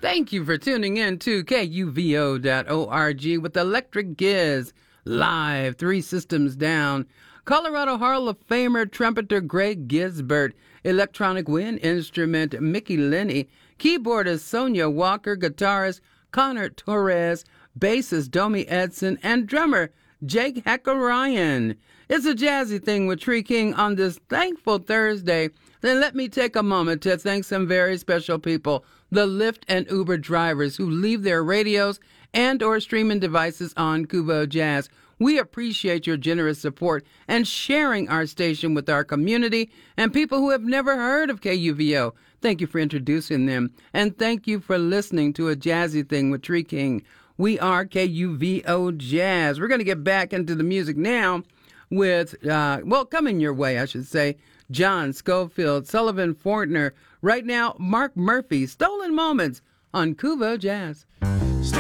Thank you for tuning in to KUVO.org with Electric Giz, live 3 systems down. Colorado Hall of Famer trumpeter Greg Gisbert, electronic wind instrument Mickey Linney, keyboardist Sonia Walker, guitarist Connor Torres, bassist Domi Edson, and drummer Jake Hackerian. It's a jazzy thing with Tree King on this thankful Thursday. Then let me take a moment to thank some very special people, the Lyft and Uber drivers who leave their radios and or streaming devices on Kuvo Jazz. We appreciate your generous support and sharing our station with our community and people who have never heard of KUVO. Thank you for introducing them, and thank you for listening to a jazzy thing with Tree King. We are KUVO Jazz. We're going to get back into the music now with, coming your way, I should say, John Schofield, Sullivan Fortner. Right now, Mark Murphy, Stolen Moments on Kuvo Jazz.